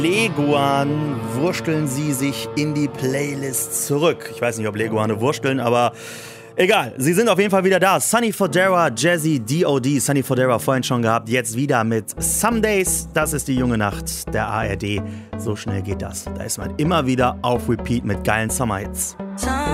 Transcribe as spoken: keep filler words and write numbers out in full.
Leguan wursteln sie sich in die Playlist zurück. Ich weiß nicht, ob Leguane wursteln, aber egal. Sie sind auf jeden Fall wieder da. Sonny Fodera, Jazzy, D O D. Sonny Fodera vorhin schon gehabt, jetzt wieder mit Some Days. Das ist die junge Nacht der A R D. So schnell geht das. Da ist man immer wieder auf Repeat mit geilen Sommerhits.